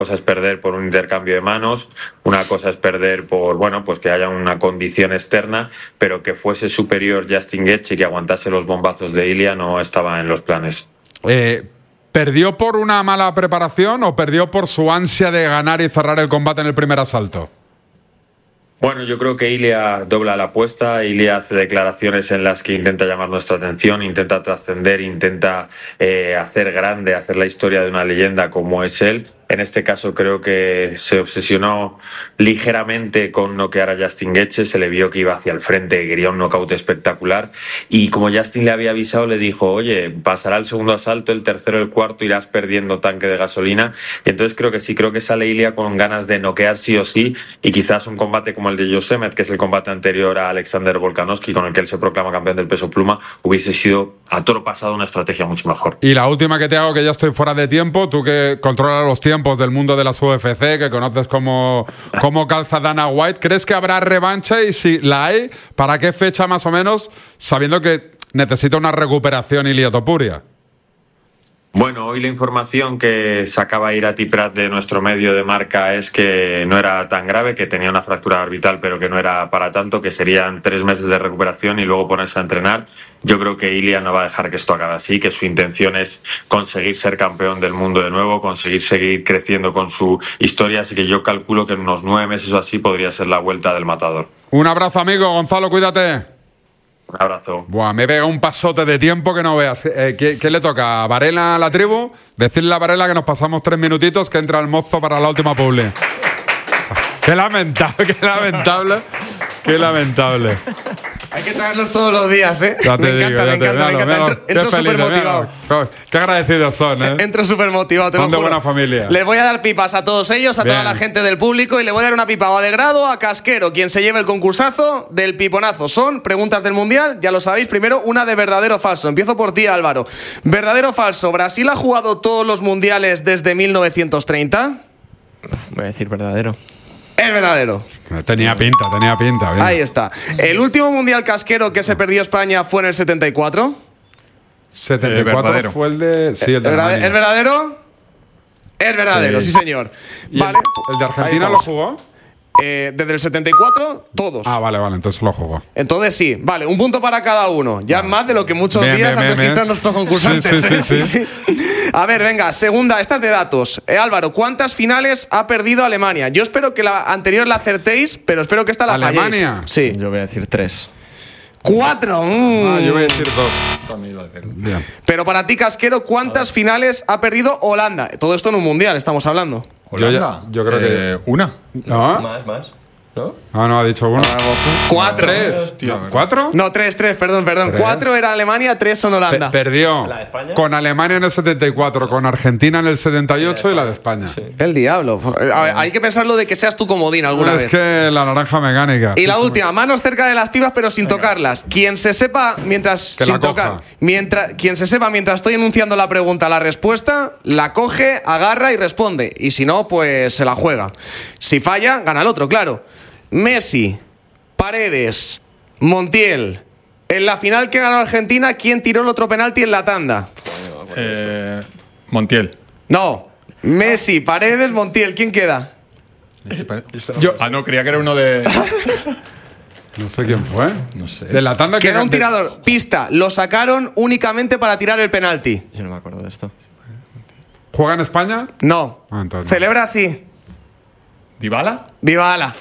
cosa es perder por un intercambio de manos, una cosa es perder por, bueno, pues que haya una condición externa, pero que fuese superior Justin Gaethje y que aguantase los bombazos de Ilia no estaba en los planes. ¿Perdió por una mala preparación o perdió por su ansia de ganar y cerrar el combate en el primer asalto? Bueno, yo creo que Ilia dobla la apuesta. Ilia hace declaraciones en las que intenta llamar nuestra atención, intenta trascender, intenta hacer grande, hacer la historia de una leyenda como es él. En este caso creo que se obsesionó ligeramente con noquear a Justin Gaethje, se le vio que iba hacia el frente, quería un knockout espectacular y como Justin le había avisado le dijo, oye, pasará el segundo asalto, el tercero, el cuarto, irás perdiendo tanque de gasolina y entonces creo que sale Ilia con ganas de noquear sí o sí y quizás un combate como el de Josemet, que es el combate anterior a Alexander Volkanovski con el que él se proclama campeón del peso pluma, hubiese sido a toro pasado una estrategia mucho mejor. Y la última que te hago, que ya estoy fuera de tiempo, tú que controlas los tiempos del mundo de las UFC, que conoces cómo calza Dana White, ¿crees que habrá revancha? Y si la hay, ¿para qué fecha más o menos? Sabiendo que necesita una recuperación Ilia Topuria. Bueno, hoy la información que sacaba Irati Prat de nuestro medio de Marca es que no era tan grave, que tenía una fractura orbital, pero que no era para tanto, que serían 3 meses de recuperación y luego ponerse a entrenar. Yo creo que Ilia no va a dejar que esto acabe así, que su intención es conseguir ser campeón del mundo de nuevo, conseguir seguir creciendo con su historia, así que yo calculo que en unos 9 meses o así podría ser la vuelta del matador. Un abrazo, amigo. Gonzalo, cuídate. Un abrazo. Buah, me pega un pasote de tiempo que no veas. ¿Qué le toca? ¿A Varela a la tribu? Decirle a Varela que nos pasamos 3 minutitos, que entra el mozo para la última publi. Qué lamentable, qué lamentable, qué lamentable. Hay que traerlos todos los días, ¿eh? Ya te digo, me encanta. Entro súper motivado. Qué agradecidos son, ¿eh? Entro súper motivado, te lo juro. Son de buena familia. Les voy a dar pipas a todos ellos, a toda la gente del público, y le voy a dar una pipa o a De Grado, a Casquero, quien se lleve el concursazo del piponazo. Son preguntas del Mundial, ya lo sabéis. Primero, una de verdadero o falso. Empiezo por ti, Álvaro. ¿Verdadero o falso? ¿Brasil ha jugado todos los mundiales desde 1930? Voy a decir verdadero. Es verdadero. Tenía pinta. Bien. Ahí está. ¿El último mundial casquero que se perdió España fue en el 74? 74 fue el de... Sí, el de Alemania. ¿Es verdadero? Es verdadero, sí señor. Vale. ¿El de Argentina lo jugó? Desde el 74, todos. Ah, vale, entonces lo jugó. Entonces sí, vale, un punto para cada uno. Ya más de lo que muchos días han registrado nuestros concursantes. Sí. A ver, venga, segunda, esta es de datos. Álvaro, ¿cuántas finales ha perdido Alemania? Yo espero que la anterior la acertéis, pero espero que esta la falléis. ¿Alemania? Sí. Yo voy a decir 3. 4. Yo voy a decir 2. También iba a decir. Bien. Pero para ti, Casquero, ¿cuántas finales ha perdido Holanda? Todo esto en un mundial, estamos hablando. ¿Holanda? Yo creo que... ¿Una? ¿No? Más. ¿No? No, ha dicho 1. 4. 3. ¿4? No, 3, perdón. 4 era Alemania, 3 son Holanda. Perdió ¿La de España? con Alemania en el 74, con Argentina en el 78 y la de España. Sí. El diablo. A ver, hay que pensarlo de que seas tu comodín alguna vez. Es que la naranja mecánica. Y la última, manos cerca de las pibas pero sin tocarlas. Quien se sepa mientras Que sin la tocar, coja. quien se sepa mientras estoy enunciando la pregunta, la respuesta, la coge, agarra y responde. Y si no, pues se la juega. Si falla, gana el otro, claro. Messi, Paredes, Montiel. En la final que ganó Argentina, ¿quién tiró el otro penalti en la tanda? Montiel. No. Messi, Paredes, Montiel. ¿Quién queda? No, creía que era uno de... No sé quién fue. No sé. De la tanda que Queda un tirador. Pista. Lo sacaron únicamente para tirar el penalti. Yo no me acuerdo de esto. ¿Juega en España? No. Entonces. Celebra así. ¿Dybala? Dybala.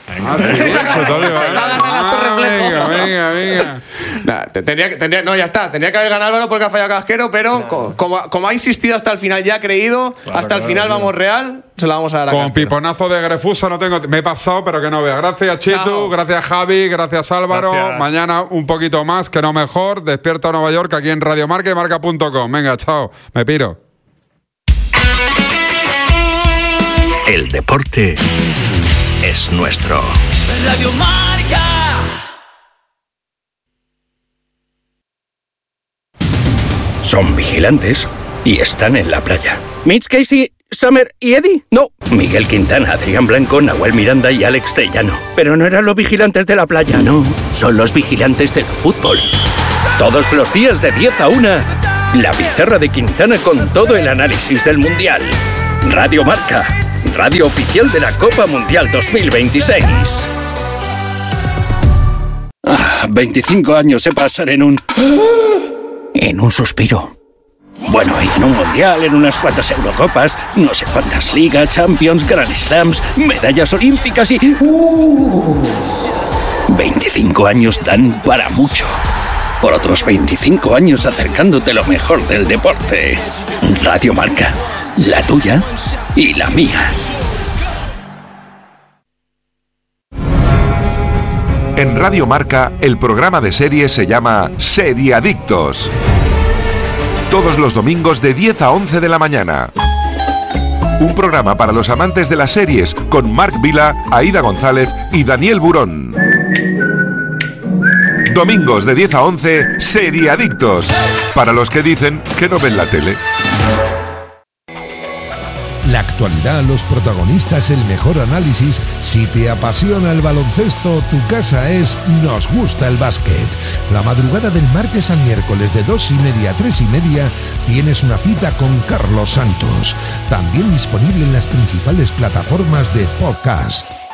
Venga. No, ya está. Tenía que haber ganado Álvaro porque ha fallado Casquero, pero como ha insistido hasta el final, ya ha creído, hasta el final vamos real, se la vamos a dar a Con Casquero. piponazo de Grefusa no tengo... Me he pasado, pero que no vea. Gracias, Chitu. Chao. Gracias, Javi. Gracias, Álvaro. Gracias. Mañana un poquito más, que no mejor. Despierta Nueva York aquí en Radio Marca y marca.com. Venga, chao. Me piro. El deporte es nuestro. Radio Marca. Son vigilantes y están en la playa. Mitch, Casey, Summer y Eddie. No. Miguel Quintana, Adrián Blanco, Nahuel Miranda y Alex Tellano. Pero no eran los vigilantes de la playa. No, son los vigilantes del fútbol. Todos los días de 10 a 1, la pizarra de Quintana con todo el análisis del Mundial. Radio Marca, radio oficial de la Copa Mundial 2026. 25 años se pasan en un suspiro. Bueno, y en un mundial, en unas cuantas Eurocopas, no sé cuántas ligas, Champions, Grand Slams, medallas olímpicas y... 25 años dan para mucho. Por otros 25 años acercándote lo mejor del deporte. Radio Marca, la tuya y la mía. En Radio Marca, el programa de series se llama Seriadictos. Todos los domingos de 10 a 11 de la mañana. Un programa para los amantes de las series con Marc Vila, Aida González y Daniel Burón. Domingos de 10 a 11, Seriadictos. Para los que dicen que no ven la tele. La actualidad, los protagonistas, el mejor análisis. Si te apasiona el baloncesto, tu casa es Nos Gusta el Básquet. La madrugada del martes al miércoles de 2:30 a 3:30 tienes una cita con Carlos Santos. También disponible en las principales plataformas de podcast.